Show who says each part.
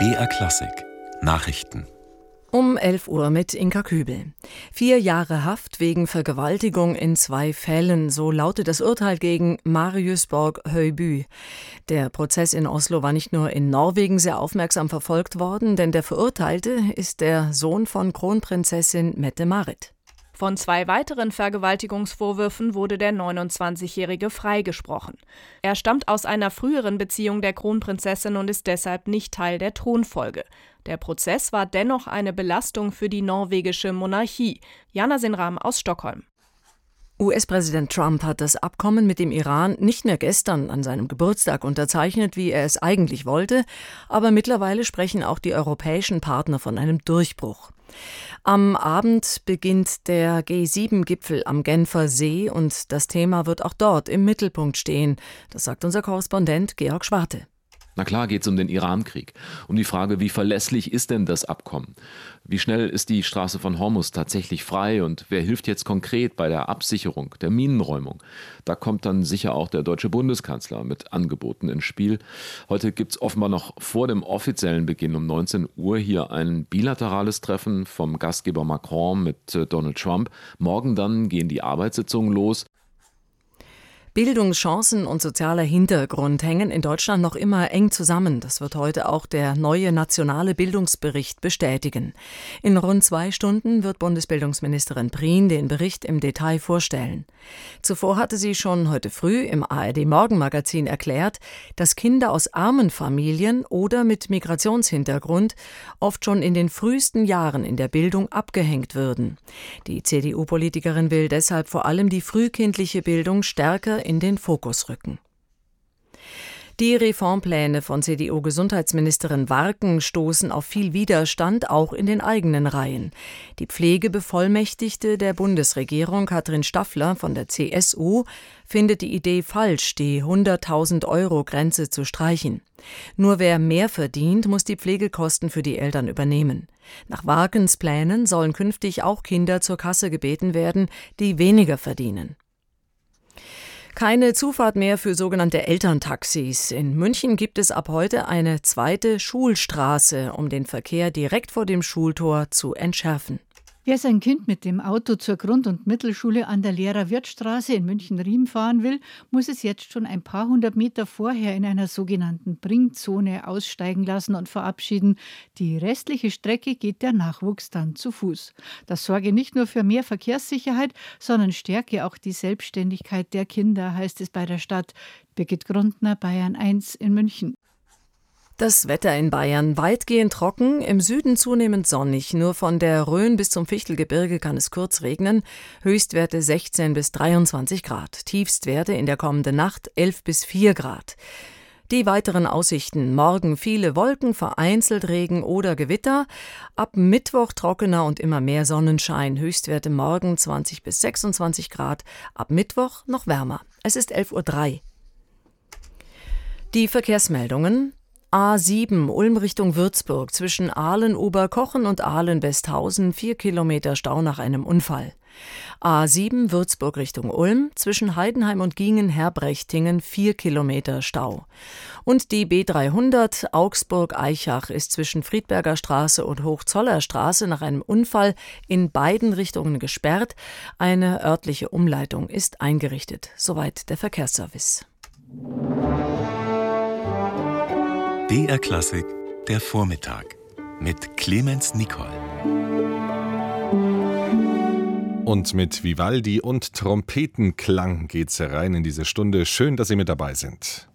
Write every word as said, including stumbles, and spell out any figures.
Speaker 1: B R Klassik Nachrichten
Speaker 2: Um elf Uhr mit Inka Kübel. Vier Jahre Haft wegen Vergewaltigung in zwei Fällen, so lautet das Urteil gegen Marius Borg Høiby. Der Prozess in Oslo war nicht nur in Norwegen sehr aufmerksam verfolgt worden, denn der Verurteilte ist der Sohn von Kronprinzessin Mette-Marit.
Speaker 3: Von zwei weiteren Vergewaltigungsvorwürfen wurde der neunundzwanzigjährige freigesprochen. Er stammt aus einer früheren Beziehung der Kronprinzessin und ist deshalb nicht Teil der Thronfolge. Der Prozess war dennoch eine Belastung für die norwegische Monarchie. Jana Sinram aus Stockholm.
Speaker 2: U S-Präsident Trump hat das Abkommen mit dem Iran nicht mehr gestern an seinem Geburtstag unterzeichnet, wie er es eigentlich wollte, aber mittlerweile sprechen auch die europäischen Partner von einem Durchbruch. Am Abend beginnt der G sieben Gipfel am Genfer See und das Thema wird auch dort im Mittelpunkt stehen. Das sagt unser Korrespondent Georg Schwarte.
Speaker 4: Na klar geht es um den Iran-Krieg, um die Frage, wie verlässlich ist denn das Abkommen? Wie schnell ist die Straße von Hormuz tatsächlich frei und wer hilft jetzt konkret bei der Absicherung, der Minenräumung? Da kommt dann sicher auch der deutsche Bundeskanzler mit Angeboten ins Spiel. Heute gibt es offenbar noch vor dem offiziellen Beginn um neunzehn Uhr hier ein bilaterales Treffen vom Gastgeber Macron mit äh, Donald Trump. Morgen dann gehen die Arbeitssitzungen los.
Speaker 2: Bildungschancen und sozialer Hintergrund hängen in Deutschland noch immer eng zusammen. Das wird heute auch der neue nationale Bildungsbericht bestätigen. In rund zwei Stunden wird Bundesbildungsministerin Prien den Bericht im Detail vorstellen. Zuvor hatte sie schon heute früh im A R D-Morgenmagazin erklärt, dass Kinder aus armen Familien oder mit Migrationshintergrund oft schon in den frühesten Jahren in der Bildung abgehängt würden. Die C D U-Politikerin will deshalb vor allem die frühkindliche Bildung stärker in den Fokus rücken. Die Reformpläne von C D U-Gesundheitsministerin Warken stoßen auf viel Widerstand, auch in den eigenen Reihen. Die Pflegebevollmächtigte der Bundesregierung, Katrin Staffler von der C S U, findet die Idee falsch, die hunderttausend Euro Grenze zu streichen. Nur wer mehr verdient, muss die Pflegekosten für die Eltern übernehmen. Nach Warkens Plänen sollen künftig auch Kinder zur Kasse gebeten werden, die weniger verdienen. Keine Zufahrt mehr für sogenannte Elterntaxis. In München gibt es ab heute eine zweite Schulstraße, um den Verkehr direkt vor dem Schultor zu entschärfen.
Speaker 5: Wer sein Kind mit dem Auto zur Grund- und Mittelschule an der Lehrer-Wirth-Straße in München-Riem fahren will, muss es jetzt schon ein paar hundert Meter vorher in einer sogenannten Bringzone aussteigen lassen und verabschieden. Die restliche Strecke geht der Nachwuchs dann zu Fuß. Das sorge nicht nur für mehr Verkehrssicherheit, sondern stärke auch die Selbstständigkeit der Kinder, heißt es bei der Stadt. Birgit Grundner, Bayern eins in München.
Speaker 2: Das Wetter in Bayern weitgehend trocken, im Süden zunehmend sonnig. Nur von der Rhön bis zum Fichtelgebirge kann es kurz regnen. Höchstwerte sechzehn bis dreiundzwanzig Grad. Tiefstwerte in der kommenden Nacht elf bis vier Grad. Die weiteren Aussichten: Morgen viele Wolken, vereinzelt Regen oder Gewitter. Ab Mittwoch trockener und immer mehr Sonnenschein. Höchstwerte morgen zwanzig bis sechsundzwanzig Grad. Ab Mittwoch noch wärmer. Es ist elf Uhr drei. Die Verkehrsmeldungen. A sieben, Ulm Richtung Würzburg, zwischen Aalen-Oberkochen und Aalen-Westhausen, vier Kilometer Stau nach einem Unfall. A sieben, Würzburg Richtung Ulm, zwischen Heidenheim und Gingen-Herbrechting, vier Kilometer Stau. Und die B dreihundert, Augsburg-Eichach, ist zwischen Friedberger Straße und Hochzollerstraße nach einem Unfall in beiden Richtungen gesperrt. Eine örtliche Umleitung ist eingerichtet. Soweit der Verkehrsservice.
Speaker 1: B R Klassik, der Vormittag mit Clemens Nicol.
Speaker 6: Und mit Vivaldi und Trompetenklang geht's herein in diese Stunde. Schön, dass Sie mit dabei sind.